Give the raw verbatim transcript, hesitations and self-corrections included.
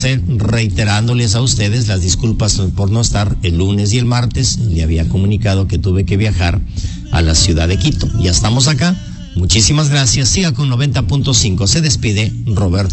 reiterándoles a ustedes las disculpas por no estar el lunes y el martes. Le había comunicado que tuve que viajar a la ciudad de Quito. Ya estamos acá. Muchísimas gracias. Siga con noventa punto cinco. Se despide Roberto.